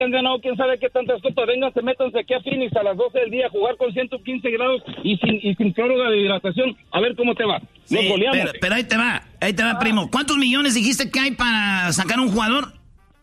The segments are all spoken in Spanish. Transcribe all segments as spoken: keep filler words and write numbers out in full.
han ganado quién sabe qué tantas copas. Vénganse, métanse aquí a Phoenix a las doce del día a jugar con ciento quince grados y sin, y sin prórroga de hidratación. A ver cómo te va. Nos sí, goleamos. Pero, pero ahí te va, ahí te va, ah. primo. ¿Cuántos millones dijiste que hay para sacar un jugador?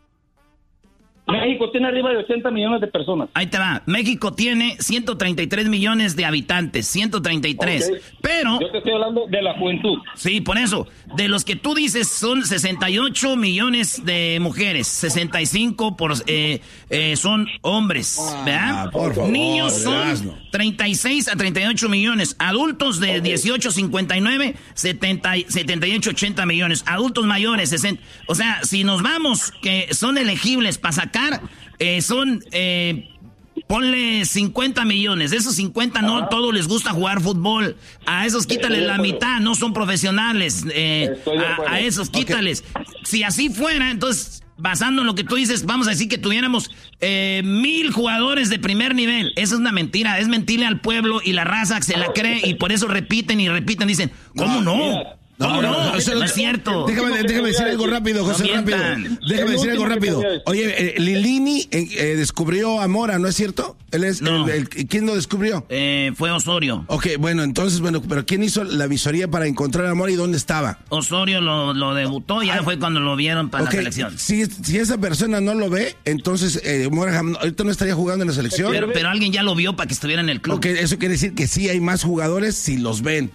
México tiene arriba de ochenta millones de personas. Ahí te va. México tiene ciento treinta y tres millones de habitantes. ciento treinta y tres. Okay. Pero... yo te estoy hablando de la juventud. Sí, por eso. De los que tú dices son sesenta y ocho millones de mujeres. sesenta y cinco por, eh, eh, son hombres. ¿Verdad? Ah, por favor, niños son treinta y seis a treinta y ocho millones. Adultos de okay. dieciocho a cincuenta y nueve, setenta, setenta y ocho a ochenta millones. Adultos mayores, sesenta. O sea, si nos vamos que son elegibles para sacar, eh, son, eh, ponle cincuenta millones. De esos cincuenta no a todos les gusta jugar fútbol. A esos quítales la mitad, no son profesionales. Eh, a, a esos quítales. Okay. Si así fuera, entonces, basando en lo que tú dices, vamos a decir que tuviéramos eh, mil jugadores de primer nivel. Eso es una mentira, es mentirle al pueblo y la raza se la cree y por eso repiten y repiten. Dicen, ¿cómo no? no? No, no, no, eso no es cierto. Déjame, déjame decir algo rápido, José, no rápido. Déjame decir algo rápido. Oye, eh, Lilini eh, eh, descubrió a Mora, ¿no es cierto? Él es no. el, el, ¿quién lo descubrió? Eh, fue Osorio. Ok, bueno, entonces, bueno, pero ¿quién hizo la visoría para encontrar a Mora y dónde estaba? Osorio lo, lo debutó, ya ah, fue cuando lo vieron para okay. la selección. Si, si esa persona no lo ve, entonces eh, Mora ahorita no estaría jugando en la selección. Pero, pero alguien ya lo vio para que estuviera en el club. Ok, eso quiere decir que sí hay más jugadores si los ven.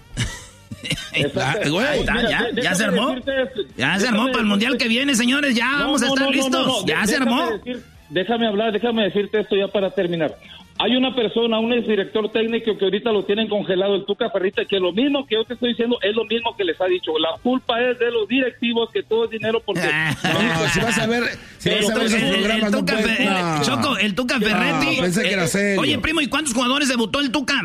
Ah, güey, está, ya, ya se armó. Ya se armó para el mundial que viene, señores. Ya no, vamos a estar no, no, listos. No, no, ya se armó. Decir, déjame hablar, déjame decirte esto ya para terminar. Hay una persona, un exdirector técnico que ahorita lo tienen congelado, el Tuca Ferretti, que lo mismo que yo te estoy diciendo es lo mismo que les ha dicho. La culpa es de los directivos, que todo es dinero porque... no, si vas a ver, si vas a ver esos programas, el, el, Tuca, no puedes, no. el, Choco, el Tuca Ferretti... No, pensé que era serio. Oye, primo, ¿y cuántos jugadores debutó el Tuca?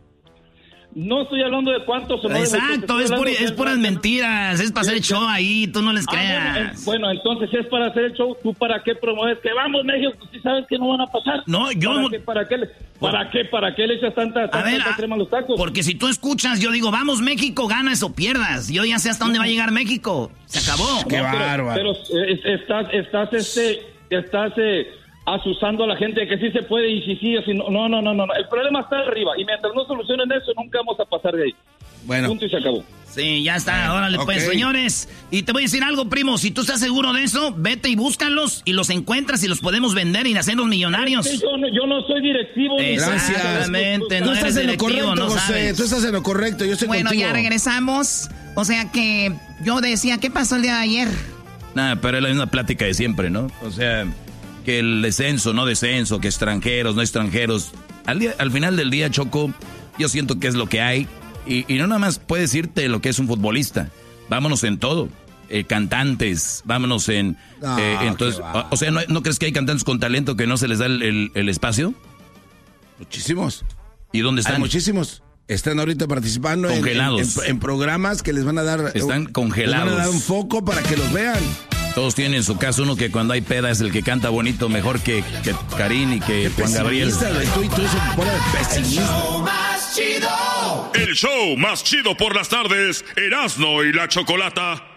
No estoy hablando de cuántos o no. Exacto, es, pura, es puras mentiras, es para hacer show ahí, tú no les creas. Ah, bueno, eh, bueno, entonces si es para hacer el show, ¿tú para qué promueves? Que vamos, México, si sabes que no van a pasar. No, yo ¿Para no... qué, para qué, para qué, para qué le echas tanta, tanta, a ver, tanta crema a los tacos? Porque si tú escuchas, yo digo, vamos, México, ganas o pierdas. Yo ya sé hasta dónde va a llegar México. Se acabó. Qué no, bárbaro. Pero, pero es, estás, estás, este, estás... Eh, asusando a la gente de que sí se puede y si sí, así no, no, no, no, no, el problema está arriba y mientras no solucionen eso nunca vamos a pasar de ahí. Bueno. Punto y se acabó. Sí, ya está, órale okay. pues, señores. Y te voy a decir algo, primo, si tú estás seguro de eso, vete y búscalos y los encuentras y los podemos vender y hacerlos millonarios. Sí, yo, no, yo no soy directivo. Exactamente, no tú estás eres en lo directivo, correcto, no José, sabes. tú estás en lo correcto, yo estoy bueno, contigo. Bueno, ya regresamos, o sea que yo decía, ¿qué pasó el día de ayer? Nada, pero es la misma plática de siempre, ¿no? O sea... que el descenso, no descenso, que extranjeros, no extranjeros. Al, día, al final del día, Choco, yo siento que es lo que hay. Y, y no nada más puedes decirte lo que es un futbolista. Vámonos en todo. Eh, cantantes, vámonos en... No, eh, entonces, o, o sea, ¿no, ¿no crees que hay cantantes con talento que no se les da el, el, el espacio? Muchísimos. ¿Y dónde están? Hay muchísimos. Están ahorita participando en, en, en, en programas que les van a dar... Están congelados. Les van a dar un foco para que los vean. Todos tienen en su caso uno que cuando hay peda es el que canta bonito mejor que, que Karin y que Juan Gabriel. Tú y tú se pone pesimista. El show más chido. El show más chido por las tardes, Erasmo y la Chocolata.